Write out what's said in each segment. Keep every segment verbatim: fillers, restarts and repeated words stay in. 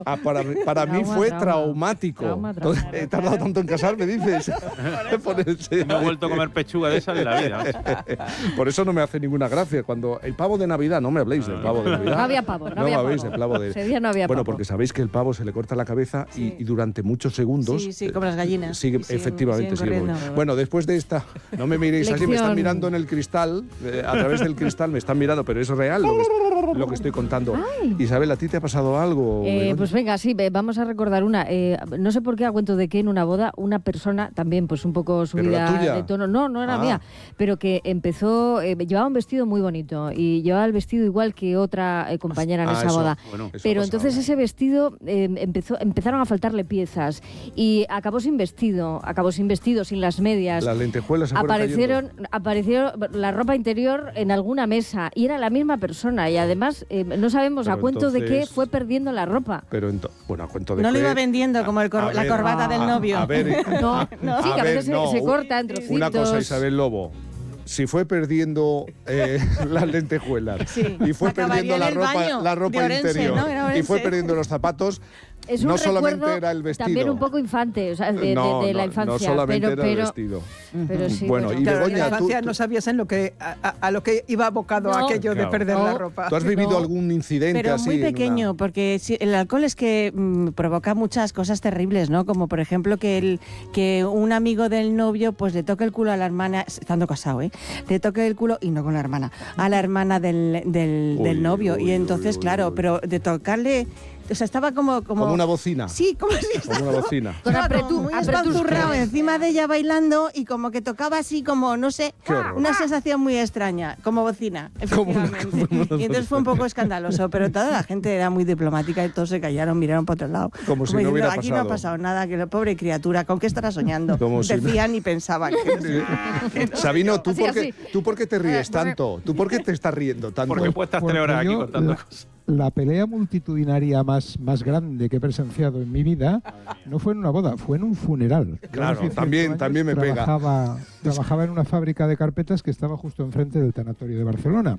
Ah, para para mí Trauma, fue trauma. traumático. Trauma, trauma. Entonces, he tardado tanto en casarme, dices. Ponerse- No he vuelto a comer pechuga de esa de la vida. Por eso no me hace ninguna gracia. Cuando el pavo de Navidad, no me habléis del pavo de Navidad. No había pavo, no, No había me habléis pavo. del pavo de... Ese día no había Bueno, pavo. porque sabéis que el pavo se le corta la cabeza y- Sí. y, durante muchos segundos... Sí, sí, como las gallinas. eh, Sigue, Y siguen- efectivamente, siguen sigue corriendo. moviendo. Bueno, después de esta... No me miréis así, me están Lección. mirando en el cristal. eh, a través del cristal me están mirando, pero es real lo que, lo que estoy contando. Isabel, ¿a ti te ha pasado algo? Eh, Verónica? pues venga, sí, ve, vamos a recordar una. Eh, no sé por qué, a cuento de que en una boda, una persona, también pues un poco ¿Pero la subida tuya? de tono, no, no era Ah. mía, pero que empezó, eh, llevaba un vestido muy bonito y llevaba el vestido igual que otra eh, compañera en Ah, esa eso, boda. bueno, eso ha Pero pasado. entonces ese vestido eh, empezó, empezaron a faltarle piezas y acabó sin vestido, acabó sin vestido, sin las medias. Las lentejuelas se fueron Aparecieron, cayendo. apareció la ropa interior en alguna mesa y era la misma persona y además eh, no sabemos Pero a cuento de qué entonces- fue perdiendo la ropa. Pero ento- bueno, a cuento de No lo qué- iba vendiendo como el cor- A la ver, corbata a- del novio. A ver, No, no, sí, que a veces se- se corta en trocitos. Una cosa, Isabel Lobo. Si fue perdiendo eh, las lentejuelas Sí. y fue Acabaría perdiendo en la el ropa, baño la ropa de Orense, interior ¿no? Era y fue Orense. perdiendo los zapatos, Es un no solamente recuerdo era el vestido. también un poco infante, o sea, de, de- no, de la no, infancia. no solamente pero, era el pero, vestido. pero sí, Bueno, bueno. y Claro, en Begoña, la tú- infancia tú- no sabías en lo que, a, a- a lo que iba abocado No. aquello Claro. de perder No. la ropa. ¿Tú has vivido No. algún incidente Pero así? muy en una- pequeño, porque si- el alcohol es que mm, provoca muchas cosas terribles, ¿no? Como por ejemplo que el que un amigo del novio pues le toque el culo a la hermana, estando casado, ¿eh? Le toque el culo, y no con la hermana, a la hermana del, del, Uy, del novio. uy, y entonces, uy, uy, claro, uy. pero de tocarle, o sea, estaba como... Como, Como una bocina. Sí, como si Como una bocina. Con estaba apretu- como muy apretusco. espanzurrado encima de ella bailando y como que tocaba así como, no sé, Qué horror. una sensación muy extraña, como bocina, Como una- efectivamente. como una Y entonces fue un poco escandaloso, pero toda la gente era muy diplomática y todos se callaron, miraron para otro lado. Como si no diciendo, hubiera aquí pasado. no ha pasado nada, que la pobre criatura, ¿con qué estará soñando? Como si no- Decían y pensaban. Que, Sabino, ¿tú Así, por, qué, así. ¿tú por qué te ríes tanto? ¿Tú por qué te estás riendo tanto? Porque puedes estar Porque tres horas aquí yo contando la- cosas. La pelea multitudinaria más, más grande que he presenciado en mi vida no fue en una boda, fue en un funeral. Yo Claro, hace ciertos también- años también me pega. trabajaba, Trabajaba en una fábrica de carpetas que estaba justo enfrente del tanatorio de Barcelona.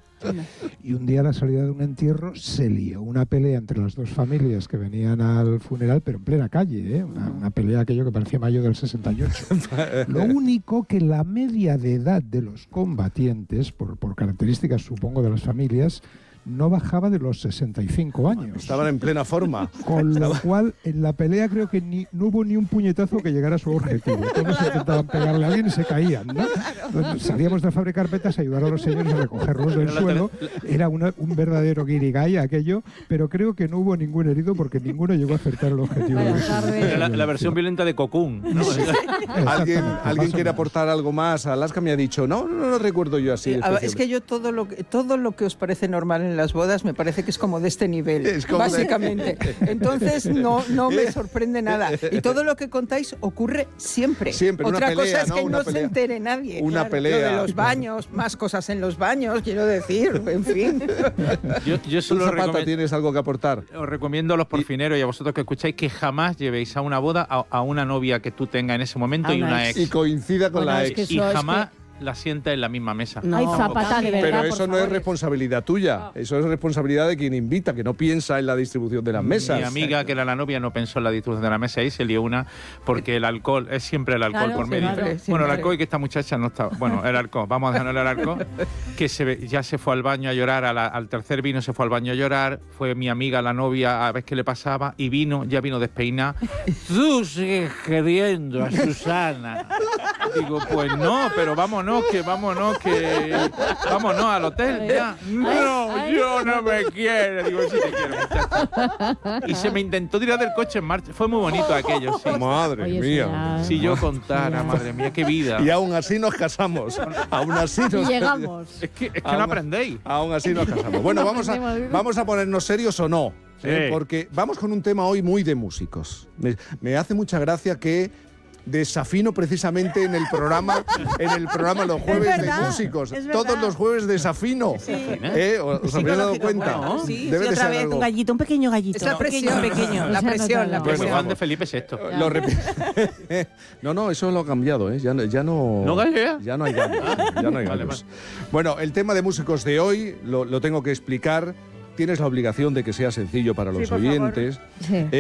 Y un día a la salida de un entierro se lió una pelea entre las dos familias que venían al funeral, pero en plena calle, ¿eh? una, una pelea aquello que parecía mayo del sesenta y ocho. Lo único que la media de edad de los combatientes, por, por características supongo de las familias, no bajaba de los sesenta y cinco años. Estaban en plena forma. Con lo cual, en la pelea creo que ni, no hubo ni un puñetazo que llegara a su objetivo. Todos intentaban pegarle a alguien y se caían, ¿no? Entonces, salíamos de la fábrica de carpetas a ayudar a los señores a recogerlos del Pero la suelo. tele- Era una- un verdadero guirigay aquello, pero creo que no hubo ningún herido porque ninguno llegó a acertar el objetivo. Vaya de su- tarde. de su Era la, la violencia. versión violenta de Cocoon, ¿no? ¿Alguien, Exactamente, ¿alguien más o quiere menos. aportar algo más? Alaska me ha dicho, no, no lo recuerdo yo así. Eh, a ver, es especialmente. que yo todo lo que todo lo que os parece normal en las bodas me parece que es como de este nivel, Es como de- básicamente. Entonces no no me sorprende nada. Y todo lo que contáis ocurre siempre. Siempre, una Otra pelea, cosa es ¿no? que Una no pelea. se entere nadie. Una Lo pelea. de los baños, más cosas en los baños, quiero decir, en fin. Yo, yo ¿Tú, solo Zapata, recomend- tienes algo que aportar? os recomiendo a los porfineros y a vosotros que escucháis que jamás llevéis a una boda a, a una novia que tú tengas en ese momento A y una una ex. ex. Y coincida con Bueno, la es ex. que Y eso es jamás la sienta en la misma mesa. No, Ay, Zapata, de verdad. Pero por eso no es favor. responsabilidad tuya, eso es responsabilidad de quien invita, que no piensa en la distribución de las mesas. Mi amiga, que era la novia, no pensó en la distribución de la mesa y se lió una porque el alcohol, es siempre el alcohol Claro, por medio. siempre, Bueno, siempre. el alcohol y que esta muchacha no estaba. Bueno, el alcohol, vamos a dejarlo el alcohol, que se ve- ya se fue al baño a llorar, a la- al tercer vino se fue al baño a llorar, fue mi amiga, la novia, a ver qué le pasaba, y vino, ya vino despeinada. Tú sigues queriendo a Susana. Digo, pues no, pero vámonos, que vámonos, que vámonos al hotel ya. No, ay. yo no me quiero. Digo, sí te quiero, muchacha. Y se me intentó tirar del coche en marcha. Fue muy bonito aquello, sí. Madre Oye, mía. eso ya- Si yo contara, madre mía, qué vida. Y aún así nos casamos. Aún así Y nos llegamos. Es que, es que Aún- no aprendéis. Aún así nos casamos. Bueno, vamos a, vamos a ponernos serios o no. ¿eh? Sí. Porque vamos con un tema hoy muy de músicos. Me, me hace mucha gracia que desafino precisamente en el programa, en el programa los jueves verdad, de músicos. es verdad. Todos los jueves desafino. ¿Eh? ¿Os habéis dado Psicológico, cuenta? bueno, sí, Debe sí, de otra ser vez algo. un gallito, un pequeño gallito. Es la pequeño, presión, pequeño. la Se ha presión, la notado. Pues presión. Juan de Felipe sexto. Lo repi- no, no, eso lo ha cambiado, ¿eh? Ya, no- ya no. ¿No gallea? Ya no hay gallos. Ya no hay Vale, gallos. Bueno, el tema de músicos de hoy lo, lo tengo que explicar. Tienes la obligación de que sea sencillo para los Sí, por favor. oyentes. Sí.